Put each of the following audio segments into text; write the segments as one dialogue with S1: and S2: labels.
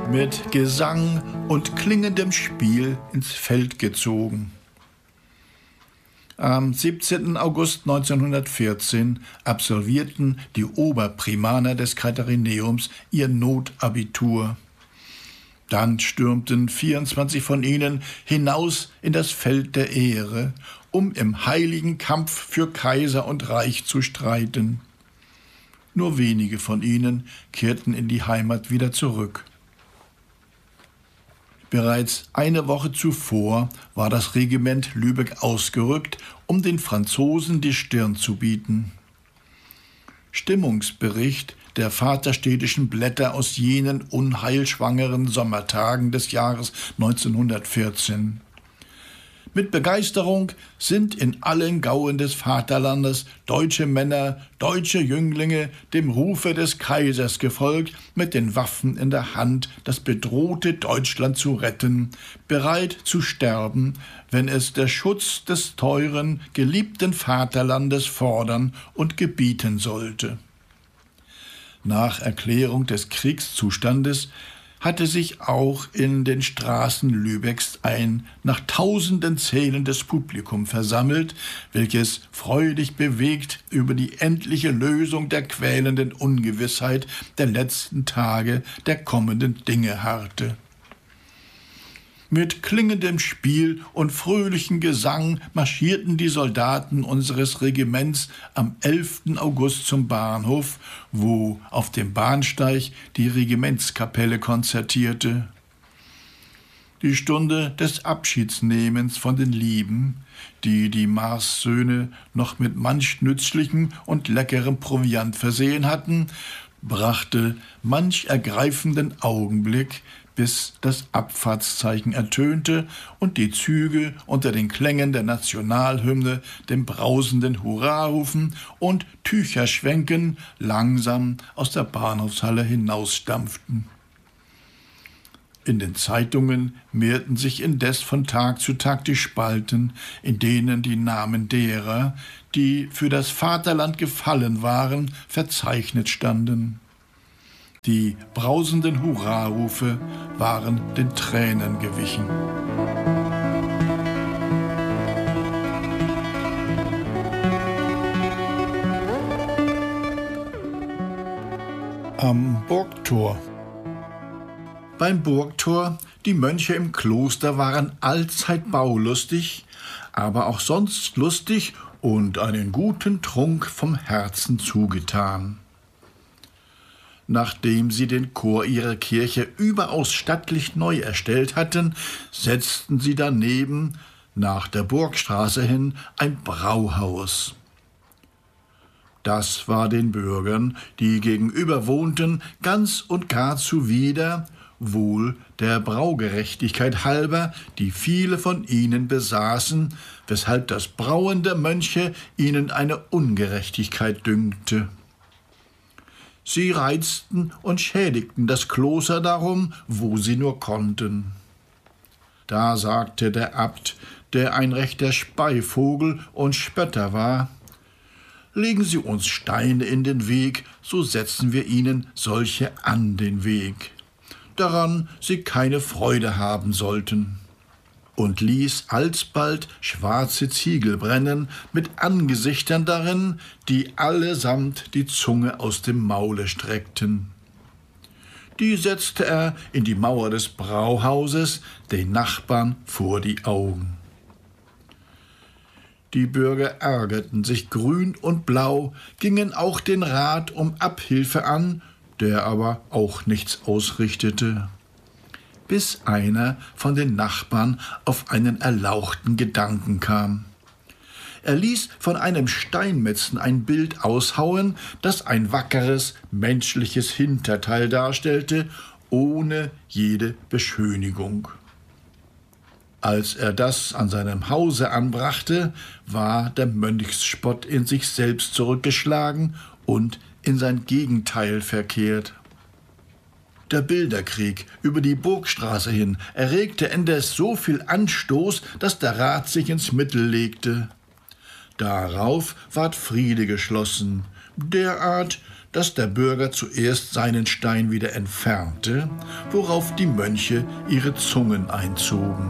S1: mit Gesang und klingendem Spiel ins Feld gezogen. Am 17. August 1914 absolvierten die Oberprimaner des Katharineums ihr Notabitur. Dann stürmten 24 von ihnen hinaus in das Feld der Ehre, um im heiligen Kampf für Kaiser und Reich zu streiten. Nur wenige von ihnen kehrten in die Heimat wieder zurück. Bereits eine Woche zuvor war das Regiment Lübeck ausgerückt, um den Franzosen die Stirn zu bieten. Stimmungsbericht der vaterstädtischen Blätter aus jenen unheilschwangeren Sommertagen des Jahres 1914. Mit Begeisterung sind in allen Gauen des Vaterlandes deutsche Männer, deutsche Jünglinge dem Rufe des Kaisers gefolgt, mit den Waffen in der Hand das bedrohte Deutschland zu retten, bereit zu sterben, wenn es der Schutz des teuren, geliebten Vaterlandes fordern und gebieten sollte. Nach Erklärung des Kriegszustandes hatte sich auch in den Straßen Lübecks ein nach Tausenden zählendes Publikum versammelt, welches freudig bewegt über die endliche Lösung der quälenden Ungewissheit der letzten Tage der kommenden Dinge harrte. Mit klingendem Spiel und fröhlichem Gesang marschierten die Soldaten unseres Regiments am 11. August zum Bahnhof, wo auf dem Bahnsteig die Regimentskapelle konzertierte. Die Stunde des Abschiedsnehmens von den Lieben, die die Marssöhne noch mit manch nützlichem und leckerem Proviant versehen hatten, brachte manch ergreifenden Augenblick, bis das Abfahrtszeichen ertönte und die Züge unter den Klängen der Nationalhymne, dem brausenden Hurrarufen und Tücherschwenken langsam aus der Bahnhofshalle hinausstampften. In den Zeitungen mehrten sich indes von Tag zu Tag die Spalten, in denen die Namen derer, die für das Vaterland gefallen waren, verzeichnet standen. Die brausenden Hurrarufe waren den Tränen gewichen. Am Burgtor. Beim Burgtor, die Mönche im Kloster waren allzeit baulustig, aber auch sonst lustig und einen guten Trunk vom Herzen zugetan. Nachdem sie den Chor ihrer Kirche überaus stattlich neu erstellt hatten, setzten sie daneben, nach der Burgstraße hin, ein Brauhaus. Das war den Bürgern, die gegenüber wohnten, ganz und gar zuwider, wohl der Braugerechtigkeit halber, die viele von ihnen besaßen, weshalb das Brauen der Mönche ihnen eine Ungerechtigkeit dünkte. Sie reizten und schädigten das Kloster darum, wo sie nur konnten. Da sagte der Abt, der ein rechter Speivogel und Spötter war: »Legen Sie uns Steine in den Weg, so setzen wir Ihnen solche an den Weg, daran Sie keine Freude haben sollten.« Und ließ alsbald schwarze Ziegel brennen, mit Angesichtern darin, die allesamt die Zunge aus dem Maule streckten. Die setzte er in die Mauer des Brauhauses, den Nachbarn vor die Augen. Die Bürger ärgerten sich grün und blau, gingen auch den Rat um Abhilfe an, der aber auch nichts ausrichtete, bis einer von den Nachbarn auf einen erlauchten Gedanken kam. Er ließ von einem Steinmetzen ein Bild aushauen, das ein wackeres, menschliches Hinterteil darstellte, ohne jede Beschönigung. Als er das an seinem Hause anbrachte, war der Mönchsspott in sich selbst zurückgeschlagen und in sein Gegenteil verkehrt. Der Bilderkrieg über die Burgstraße hin erregte indes so viel Anstoß, dass der Rat sich ins Mittel legte. Darauf ward Friede geschlossen, derart, dass der Bürger zuerst seinen Stein wieder entfernte, worauf die Mönche ihre Zungen einzogen.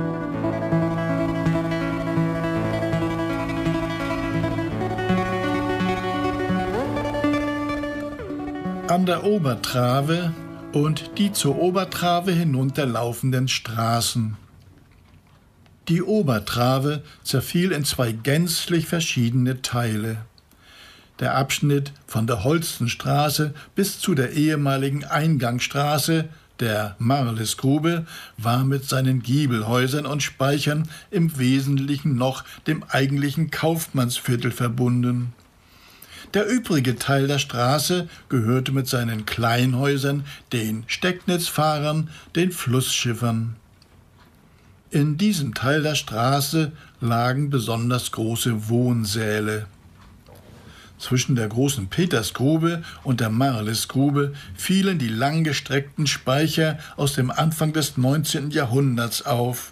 S1: An der Obertrave und die zur Obertrave hinunterlaufenden Straßen. Die Obertrave zerfiel in zwei gänzlich verschiedene Teile. Der Abschnitt von der Holstenstraße bis zu der ehemaligen Eingangsstraße, der Marlisgrube, war mit seinen Giebelhäusern und Speichern im Wesentlichen noch dem eigentlichen Kaufmannsviertel verbunden. Der übrige Teil der Straße gehörte mit seinen Kleinhäusern den Stecknitzfahrern, den Flussschiffern. In diesem Teil der Straße lagen besonders große Wohnsäle. Zwischen der großen Petersgrube und der Marlisgrube fielen die langgestreckten Speicher aus dem Anfang des 19. Jahrhunderts auf.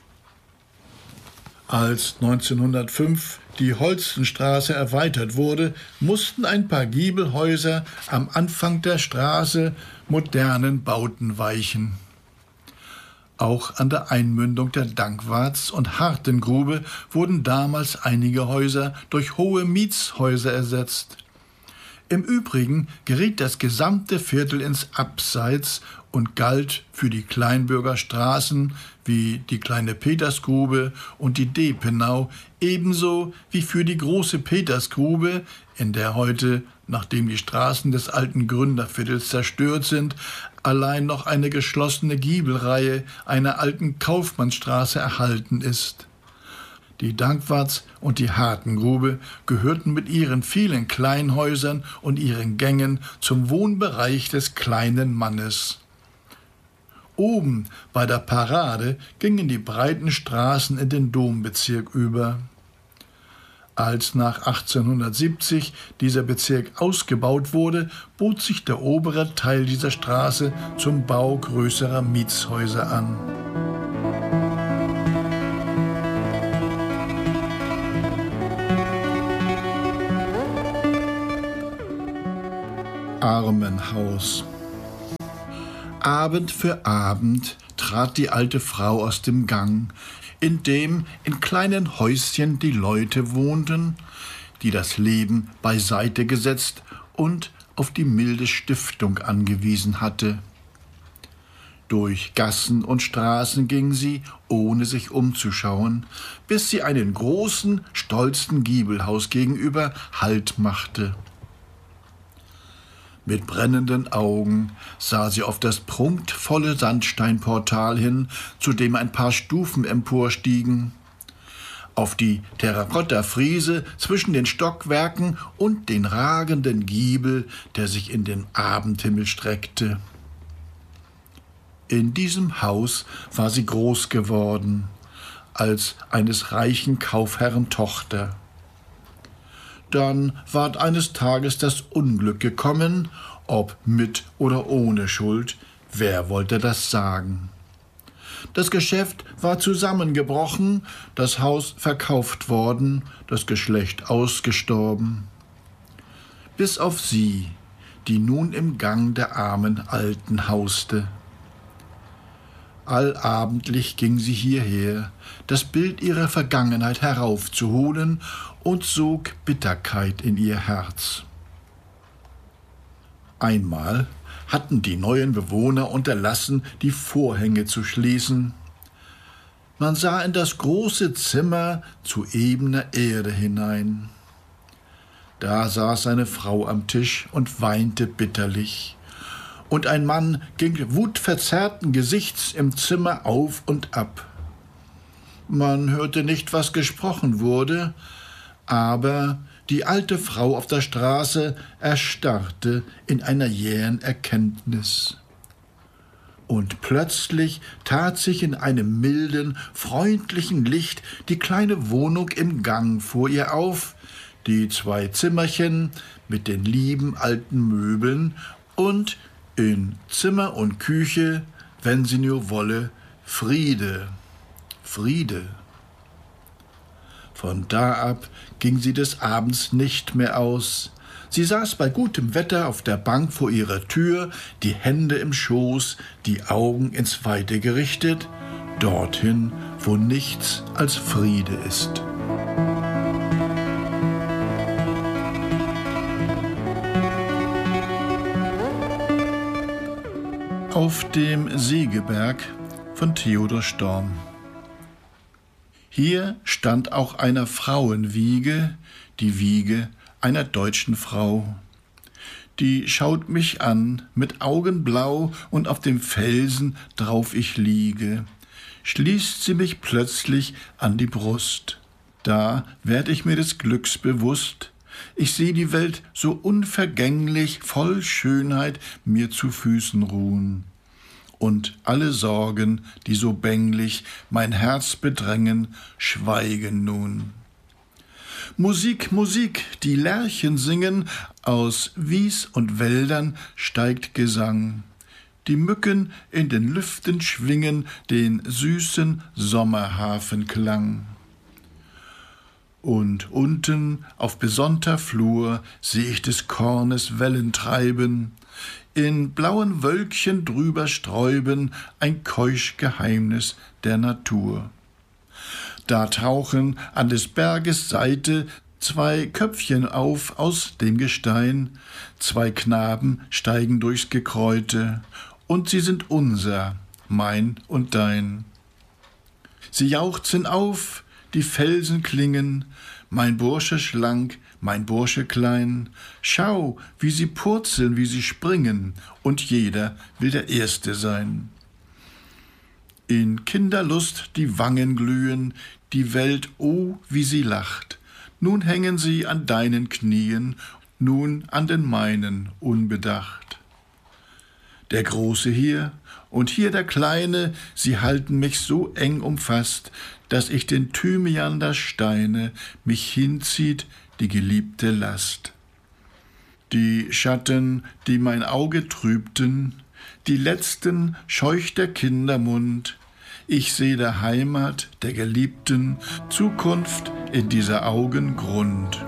S1: Als 1905 die Holstenstraße erweitert wurde, mussten ein paar Giebelhäuser am Anfang der Straße modernen Bauten weichen. Auch an der Einmündung der Dankwarts- und Hartengrube wurden damals einige Häuser durch hohe Mietshäuser ersetzt. Im Übrigen geriet das gesamte Viertel ins Abseits und galt für die Kleinbürgerstraßen wie die kleine Petersgrube und die Depenau ebenso wie für die große Petersgrube, in der heute, nachdem die Straßen des alten Gründerviertels zerstört sind, allein noch eine geschlossene Giebelreihe einer alten Kaufmannsstraße erhalten ist. Die Dankwarts- und die Hartengrube gehörten mit ihren vielen Kleinhäusern und ihren Gängen zum Wohnbereich des kleinen Mannes. Oben bei der Parade gingen die breiten Straßen in den Dombezirk über. Als nach 1870 dieser Bezirk ausgebaut wurde, bot sich der obere Teil dieser Straße zum Bau größerer Mietshäuser an. Armenhaus. Abend für Abend trat die alte Frau aus dem Gang, in dem in kleinen Häuschen die Leute wohnten, die das Leben beiseite gesetzt und auf die milde Stiftung angewiesen hatte. Durch Gassen und Straßen ging sie, ohne sich umzuschauen, bis sie einem großen, stolzen Giebelhaus gegenüber Halt machte. Mit brennenden Augen sah sie auf das prunkvolle Sandsteinportal hin, zu dem ein paar Stufen emporstiegen, auf die Terrakotta-Friese zwischen den Stockwerken und den ragenden Giebel, der sich in den Abendhimmel streckte. In diesem Haus war sie groß geworden, als eines reichen Kaufherrn Tochter. Dann ward eines Tages das Unglück gekommen, ob mit oder ohne Schuld, wer wollte das sagen? Das Geschäft war zusammengebrochen, das Haus verkauft worden, das Geschlecht ausgestorben. Bis auf sie, die nun im Gang der armen Alten hauste. Allabendlich ging sie hierher, das Bild ihrer Vergangenheit heraufzuholen, und sog Bitterkeit in ihr Herz. Einmal hatten die neuen Bewohner unterlassen, die Vorhänge zu schließen. Man sah in das große Zimmer zu ebener Erde hinein. Da saß eine Frau am Tisch und weinte bitterlich, und ein Mann ging wutverzerrten Gesichts im Zimmer auf und ab. Man hörte nicht, was gesprochen wurde, aber die alte Frau auf der Straße erstarrte in einer jähen Erkenntnis. Und plötzlich tat sich in einem milden, freundlichen Licht die kleine Wohnung im Gang vor ihr auf, die 2 Zimmerchen mit den lieben alten Möbeln und in Zimmer und Küche, wenn sie nur wolle, Friede, Friede. Von da ab ging sie des Abends nicht mehr aus. Sie saß bei gutem Wetter auf der Bank vor ihrer Tür, die Hände im Schoß, die Augen ins Weite gerichtet, dorthin, wo nichts als Friede ist. Auf dem Segeberg von Theodor Storm. Hier stand auch einer Frauenwiege, die Wiege einer deutschen Frau. Die schaut mich an mit Augen blau, und auf dem Felsen drauf ich liege, schließt sie mich plötzlich an die Brust. Da werd ich mir des Glücks bewusst. Ich seh die Welt so unvergänglich, voll Schönheit mir zu Füßen ruhen. Und alle Sorgen, die so bänglich mein Herz bedrängen, schweigen nun. Musik, Musik, die Lerchen singen, aus Wies und Wäldern steigt Gesang. Die Mücken in den Lüften schwingen den süßen Sommerhafenklang. Und unten auf besonnter Flur seh ich des Kornes Wellen treiben, in blauen Wölkchen drüber sträuben ein keusch Geheimnis der Natur. Da tauchen an des Berges Seite zwei Köpfchen auf aus dem Gestein, zwei Knaben steigen durchs Gekräute, und sie sind unser, mein und dein. Sie jauchzen auf, die Felsen klingen, mein Bursche schlank, mein Bursche klein, schau, wie sie purzeln, wie sie springen, und jeder will der Erste sein. In Kinderlust die Wangen glühen, die Welt, oh, wie sie lacht. Nun hängen sie an deinen Knien, nun an den meinen unbedacht. Der Große hier und hier der Kleine, sie halten mich so eng umfasst, dass ich den Thymian der Steine mich hinzieht, die geliebte Last. Die Schatten, die mein Auge trübten, die letzten scheucht der Kindermund. Ich seh der Heimat, der Geliebten, Zukunft in dieser Augen Grund.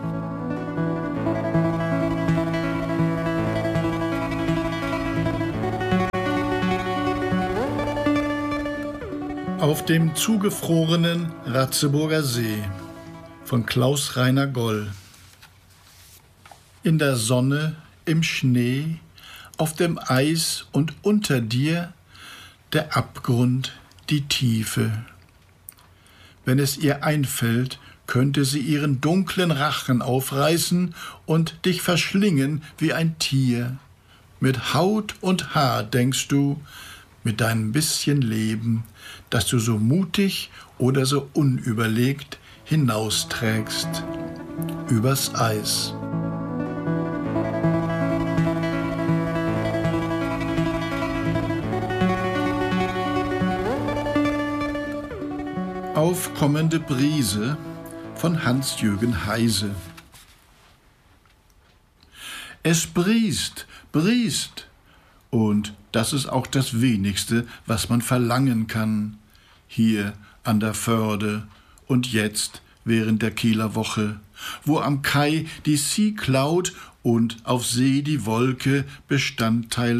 S1: Auf dem zugefrorenen Ratzeburger See von Klaus Rainer Goll. In der Sonne, im Schnee, auf dem Eis und unter dir der Abgrund, die Tiefe. Wenn es ihr einfällt, könnte sie ihren dunklen Rachen aufreißen und dich verschlingen wie ein Tier. Mit Haut und Haar denkst du, mit deinem bisschen Leben, das du so mutig oder so unüberlegt hinausträgst übers Eis. Aufkommende Brise von Hans-Jürgen Heise. Es briest, briest, und das ist auch das Wenigste, was man verlangen kann, hier an der Förde und jetzt während der Kieler Woche, wo am Kai die Sea Cloud und auf See die Wolke Bestandteile